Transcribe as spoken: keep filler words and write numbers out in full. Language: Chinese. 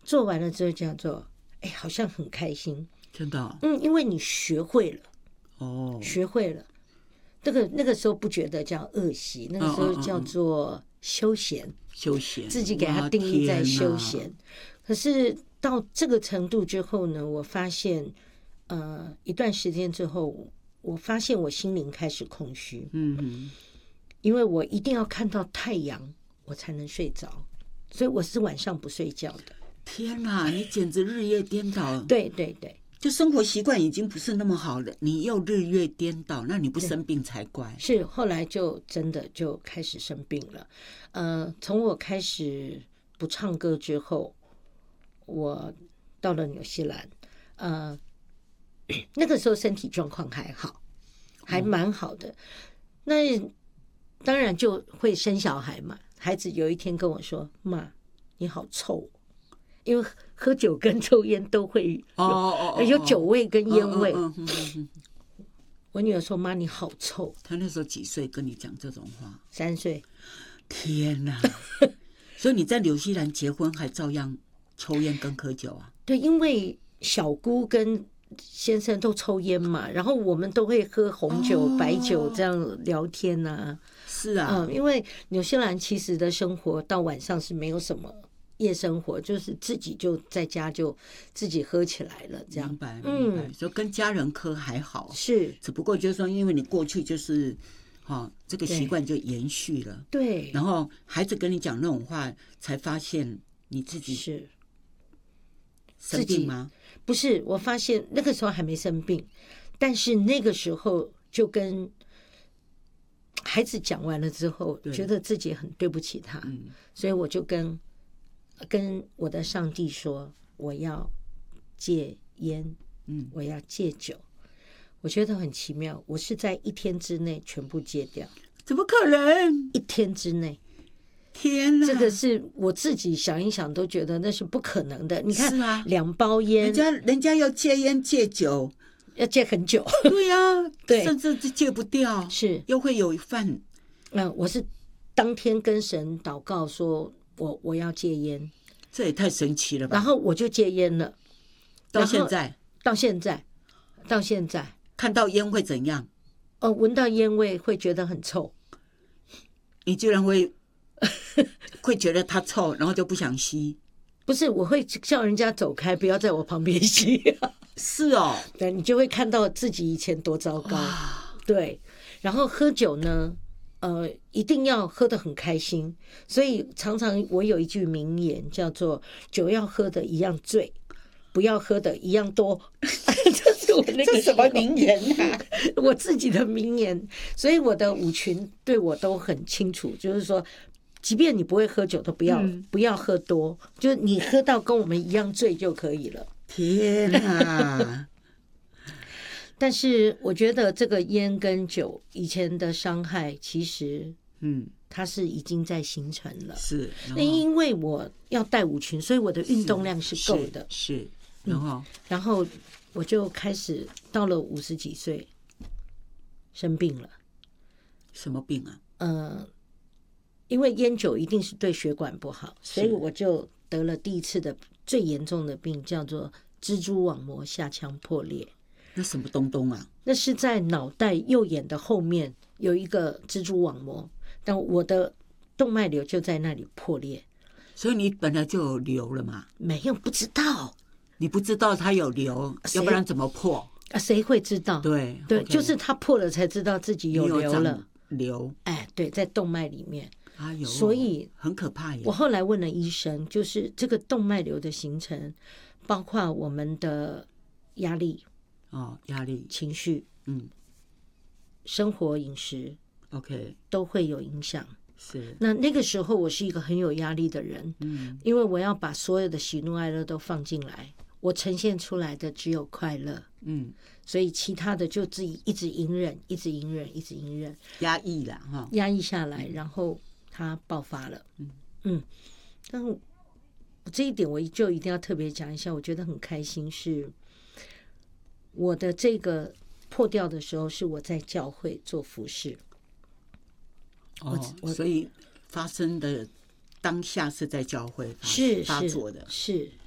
做完了之后叫做，哎，好像很开心， 真的、哦， 嗯，因为你学会了， 哦， 学会了，那个那个时候不觉得叫恶习，那个时候叫做休闲，嗯嗯嗯休闲， 自己给它定义在休闲。可是到这个程度之后呢，我发现，呃，一段时间之后，我发现我心灵开始空虚， 嗯嗯， 因为我一定要看到太阳，我才能睡着，所以我是晚上不睡觉的。 天哪，你简直日夜颠倒！ 对对对， 就生活习惯已经不是那么好了，你又日月颠倒，那你不生病才怪。 是后来就真的就开始生病了。呃，从我开始不唱歌之后。我到了纽西兰，呃，那个时候身体状况还好，还蛮好的。那当然就会生小孩嘛。孩子有一天跟我说：“妈，你好臭。”因为喝酒跟抽烟都会有、哦哦、有酒味跟烟味。嗯嗯嗯嗯、我女儿说：“妈，你好臭。” 她那时候几岁跟你讲这种话？ 三岁。 天哪！所以你在纽西兰结婚还照样抽烟跟喝酒啊？ 对，因为小姑跟先生都抽烟嘛，然后我们都会喝红酒、哦、白酒这样聊天啊。 是啊， 嗯，因为纽西兰其实的生活到晚上是没有什么夜生活，就是自己就在家就自己喝起来了，这样。 明白，明白。所以、嗯、跟家人喝还好， 是， 只不过就是说，因为你过去就是。哦、这个习惯就延续了。 对， 然后孩子跟你讲那种话，才发现你自己是生病吗？ 不是，我发现那个时候还没生病，但是那个时候就跟孩子讲完了之后，觉得自己很对不起他，嗯、所以我就跟跟我的上帝说，我要戒烟，嗯，我要戒酒。我觉得很奇妙，我是在一天之内全部戒掉。 怎么可能？ 一天之内？ 天哪！ 这个是我自己想一想都觉得那是不可能的。你看， 是啊， 两包烟， 人家人家要戒烟戒酒， 要戒很久。 对呀、啊， 对， 甚至戒不掉， 是又会有犯。 嗯，我是当天跟神祷告说，我我要戒烟， 这也太神奇了吧！ 然后我就戒烟了， 到现在， 到现在，到现在。 看到烟会怎样？ 哦，闻到烟味会觉得很臭。 你居然会会觉得它臭，然后就不想吸？ 不是，我会叫人家走开，不要在我旁边吸。 是哦， 对，你就会看到自己以前多糟糕。对，然后喝酒呢，呃，一定要喝得很开心。所以常常我有一句名言叫做“酒要喝得一样醉，不要喝的一样多”。这是我那个这什么名言啊？ 我自己的名言。所以我的舞群对我都很清楚，就是说，即便你不会喝酒，都不要、嗯、不要喝多，就是你喝到跟我们一样醉就可以了。 天啊！ 但是我觉得这个烟跟酒以前的伤害，其实嗯，它是已经在形成了。 是， 那因为我要带舞群，所以我的运动量是够的。 是，是然后、嗯、 然后我就开始到了五十几岁生病了。 什么病啊？ 呃，因为烟酒一定是对血管不好，所以我就得了第一次的最严重的病，叫做蜘蛛网膜下腔破裂。 那什么东东啊？ 那是在脑袋右眼的后面有一个蜘蛛网膜，但我的动脉瘤就在那里破裂。 所以你本来就有瘤了嘛？ 没有，不知道。 你不知道它有瘤，要不然怎么破啊？谁会知道？ 对对， okay 就是它破了才知道自己有瘤了。 瘤， 哎，对，在动脉里面。 哎呦， 所以很可怕耶。 我后来问了医生，就是这个动脉瘤的形成，包括我们的压力。 哦，压力、 情绪， 嗯， 生活、饮食 ，OK， 都会有影响。 是， 那那个时候我是一个很有压力的人， 嗯， 因为我要把所有的喜怒哀乐都放进来，我呈现出来的只有快乐， 嗯，所以其他的就自己一直隐忍，一直隐忍，一直隐忍， 压抑了哈， 压抑下来，然后它爆发了，嗯嗯，但是这一点我就一定要特别讲一下，我觉得很开心是。我的这个破掉的时候是我在教会做服事， 哦，所以发生的当下是在教会是发作的， 是